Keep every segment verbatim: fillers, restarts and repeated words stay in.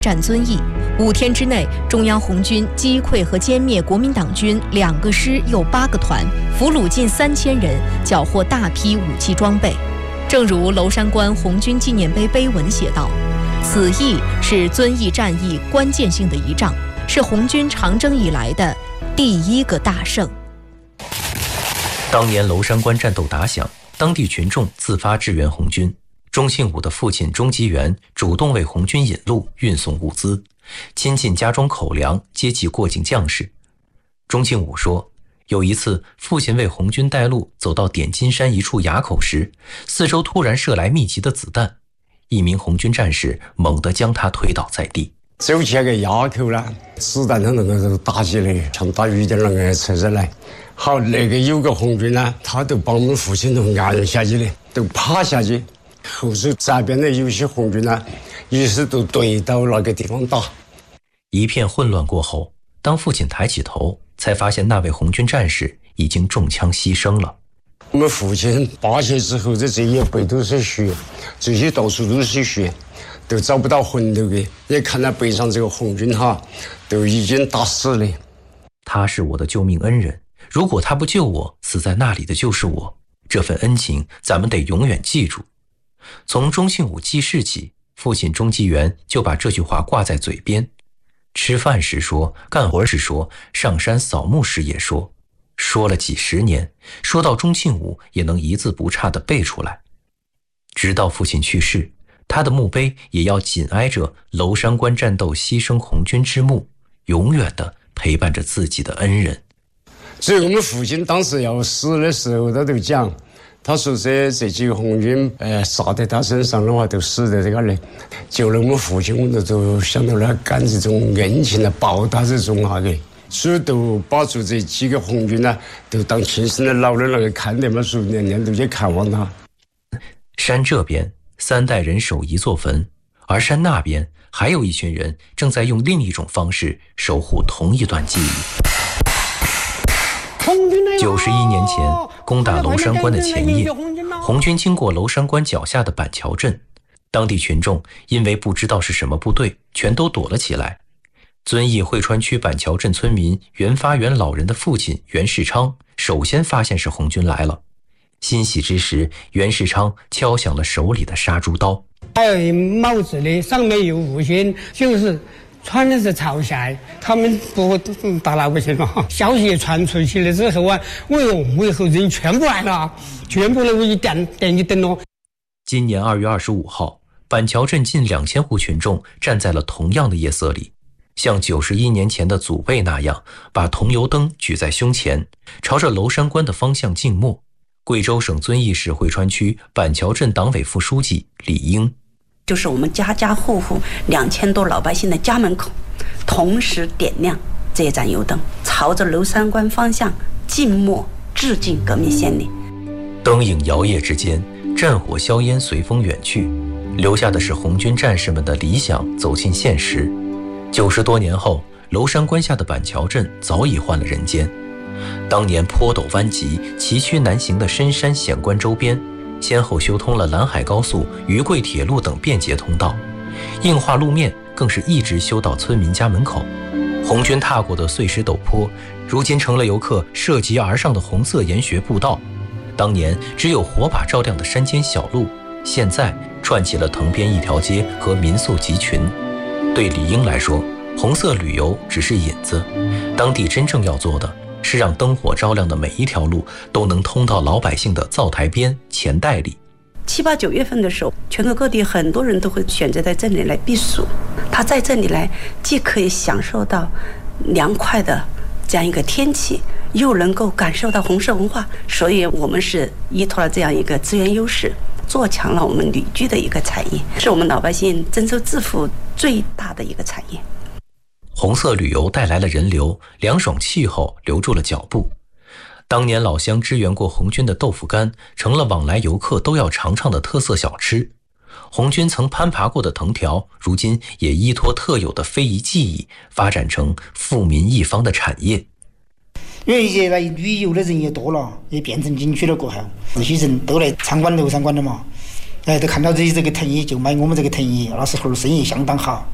战遵义，五天之内，中央红军击溃和歼灭国民党军两个师又八个团，俘虏近三千人，缴获大批武器装备。正如娄山关红军纪念碑碑文写道：“此役是遵义战役关键性的一仗，是红军长征以来的第一个大胜。” 当年娄山关战斗打响，当地群众自发支援红军。钟庆武的父亲钟吉元主动为红军引路、运送物资，亲近家中口粮，接济过境将士。钟庆武说，有一次父亲为红军带路，走到点金山一处垭口时，四周突然射来密集的子弹，一名红军战士猛地将他推倒在地。 走起那个垭口呢，子弹都能够打起来，像打雨点那个车子来。好，那个有个红军呢，他都把我们父亲都按下去了，都趴下去。后手这边的有些红军呢，于是都对到那个地方打。 一片混乱过后，当父亲抬起头，才发现那位红军战士已经中枪牺牲了。 我们父亲扒下之后，这这一背都是血，这些到处都是血，都找不到魂头的。也看到背上这个红军哈，都已经打死了。 他是我的救命恩人，如果他不救我，死在那里的就是我。这份恩情，咱们得永远记住。从钟庆武记事起，父亲钟吉元就把这句话挂在嘴边。吃饭时说，干活时说，上山扫墓时也说，说了几十年，说到钟庆武也能一字不差地背出来。直到父亲去世，他的墓碑也要紧挨着娄山关战斗牺牲红军之墓，永远地陪伴着自己的恩人。 所以我们父亲当时要死的时候，他都讲，他说这这几个红军，呃，杀在他身上的话，都死在这个里。救了我们父亲，我们都想到了干这种恩情来报答这种那个，所以都把住这几个红军呢，都当亲生的老人那个看的嘛，说年年都去看望他。 山这边三代人守一座坟，而山那边还有一群人正在用另一种方式守护同一段记忆。九十一年前，攻打娄山关的前夜，红军经过娄山关脚下的板桥镇，当地群众因为不知道是什么部队，全都躲了起来。遵义汇川区板桥镇村民袁发元老人的父亲袁世昌首先发现是红军来了，欣喜之时，袁世昌敲响了手里的杀猪刀。 还有一帽子的，上面有五星，就是穿的是朝鲜，他们不打老百姓了。消息传出去了之后啊，为为后人全部来了，全部都一点点一灯哦。 今年二月二十五号，板桥镇近两千户群众站在了同样的夜色里，像九十一年前的祖辈那样，把桐油灯举在胸前，朝着娄山关的方向静默。贵州省遵义市汇川区板桥镇党委副书记李英。 就是我们家家户户两千多老百姓的家门口，同时点亮这盏油灯，朝着娄山关方向静默致敬革命先烈。 灯影摇曳之间，战火硝烟随风远去，留下的是红军战士们的理想走进现实。九十多年后，娄山关下的板桥镇早已换了人间。当年坡陡弯急、崎岖难行的深山险关周边，先后修通了兰海高速、渝贵铁路等便捷通道，硬化路面更是一直修到村民家门口。红军踏过的碎石陡坡，如今成了游客涉级而上的红色研学步道。当年只有火把照亮的山间小路，现在串起了藤编一条街和民宿集群。对李英来说，红色旅游只是引子，当地真正要做的是让灯火照亮的每一条路都能通到老百姓的灶台边、钱袋里。 七八九月份的时候，全国各地很多人都会选择在这里来避暑。他在这里来，既可以享受到凉快的这样一个天气，又能够感受到红色文化。所以我们是依托了这样一个资源优势，做强了我们旅居的一个产业，是我们老百姓增收致富最大的一个产业。 红色旅游带来了人流，凉爽气候留住了脚步。当年老乡支援过红军的豆腐干，成了往来游客都要尝尝的特色小吃。红军曾攀爬过的藤条，如今也依托特有的非遗技艺，发展成富民一方的产业。 因为一些来旅游的人也多了，也变成景区了过后，这些人都来参观娄山关的嘛，哎，都看到这这个藤椅就买我们这个藤椅，那时候生意相当好。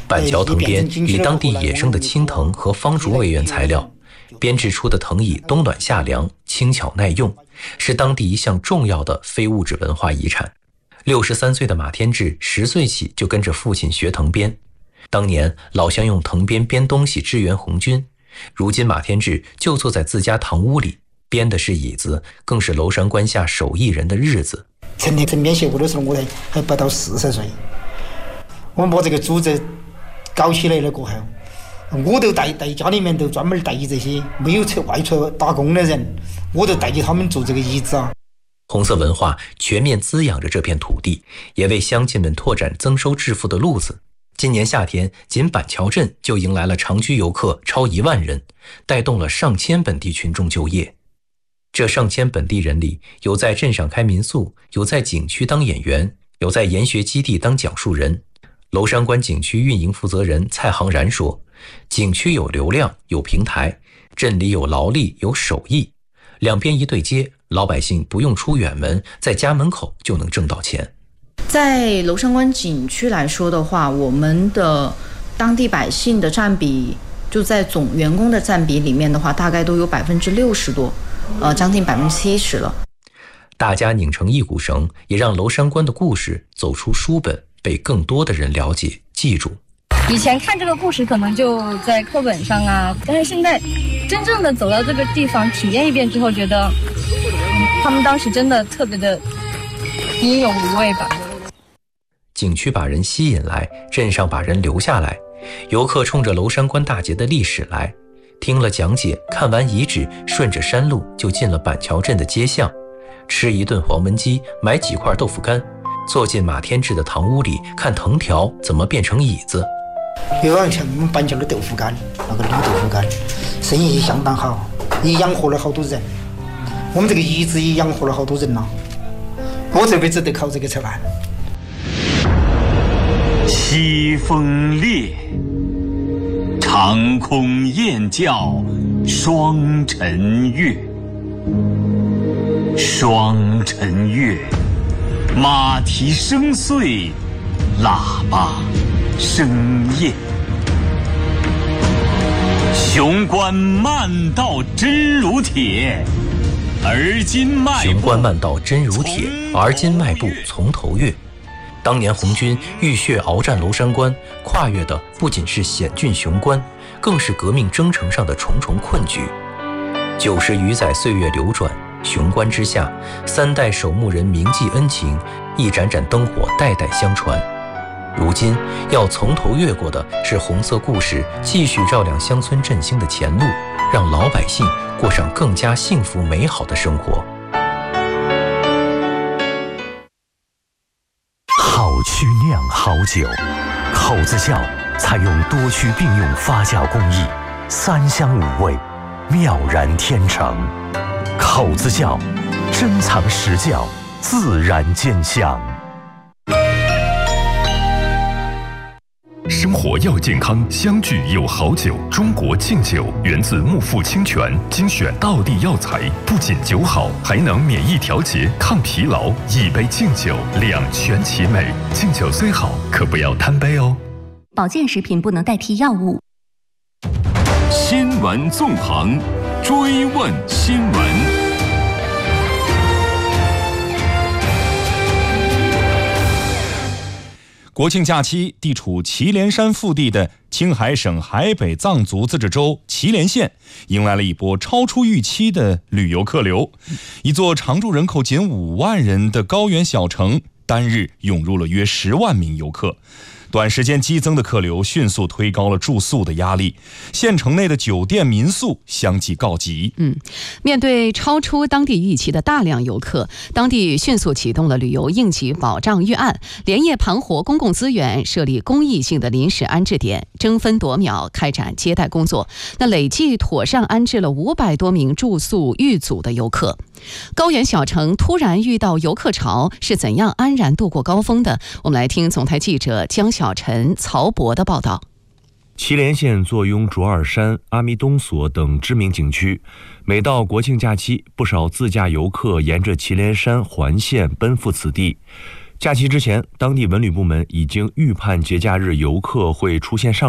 板桥藤编以当地野生的青藤和方竹为原材料，编制出的藤椅冬暖夏凉，轻巧耐用，是当地一项重要的非物质文化遗产。六十三岁的马天志十岁起就跟着父亲学藤编，当年老乡用藤编编东西支援红军，如今马天志就坐在自家堂屋里，编的是椅子，更是娄山关下手艺人的日子。 成立藤编协会的时候，我才还不到四十岁。我们把这个组织搞起来了过后，我都带带家里面都专门带这些没有出外出打工的人，我都带着他们做这个椅子啊。 红色文化全面滋养着这片土地，也为乡亲们拓展增收致富的路子。今年夏天，仅板桥镇就迎来了常居游客超一万人，带动了上千本地群众就业。这上千本地人里，有在镇上开民宿，有在景区当演员，有在研学基地当讲述人。娄山关景区运营负责人蔡航然说，景区有流量，有平台，镇里有劳力，有手艺，两边一对接，老百姓不用出远门，在家门口就能挣到钱。 在娄山关景区来说的话，我们的当地百姓的占比，就在总员工的占比里面的话，大概都有百分之六十多，呃，将近百分之七十了。 大家拧成一股绳，也让娄山关的故事走出书本，被更多的人了解记住。 以前看这个故事可能就在课本上啊，但是现在真正的走到这个地方体验一遍之后，觉得、嗯、他们当时真的特别的英勇无畏吧。 景区把人吸引来，镇上把人留下来，游客冲着娄山关大捷的历史来，听了讲解，看完遗址，顺着山路就进了板桥镇的街巷，吃一顿黄焖鸡，买几块豆腐干，坐进马天志的堂屋里，看藤条怎么变成椅子。 有点像我们板桥的豆腐干，那个绿豆腐干，生意相当好，也养活了好多人。我们这个椅子也养活了好多人了。我这辈子都靠这个吃饭。 西风烈，长空雁叫双晨月。双晨月，马蹄声碎，喇叭声咽。雄关漫道真如铁，而今迈步。 雄关漫道真如铁，而今迈步从头越。当年红军浴血鏖战娄山关，跨越的不仅是险峻雄关，更是革命征程上的重重困局。九十余载岁月流转，雄关之下，三代守墓人铭记恩情，一盏盏灯火代代相传。如今要从头越过的是红色故事继续照亮乡村振兴的前路，让老百姓过上更加幸福美好的生活。 好曲酿好酒，口子窖采用多曲并用发酵工艺，三香五味，妙然天成。口子窖，珍藏实窖，自然见香。 生活要健康，相聚有好酒。中国敬酒源自木富清泉，精选道地药材，不仅酒好，还能免疫调节、抗疲劳。一杯敬酒，两全其美。敬酒虽好，可不要贪杯哦。 保健食品不能代替药物。 新闻纵横，追问新闻。 国庆假期，地处祁连山腹地的青海省海北藏族自治州祁连县迎来了一波超出预期的旅游客流。一座常住人口仅五万人的高原小城，单日涌入了约十万名游客。短时间激增的客流迅速推高了住宿的压力，县城内的酒店民宿相继告急。 嗯，面对超出当地预期的大量游客，当地迅速启动了旅游应急保障预案，连夜盘活公共资源，设立公益性的临时安置点，争分夺秒开展接待工作。那累计妥善安置了五百多名住宿遇阻的游客。高原小城突然遇到游客潮，是怎样安然度过高峰的？我们来听总台记者江小晨、曹博的报道。 祁连县坐拥卓尔山、阿弥东所等知名景区，每到国庆假期，不少自驾游客沿着祁连山环线奔赴此地。 假期之前，当地文旅部门已经预判节假日游客会出现上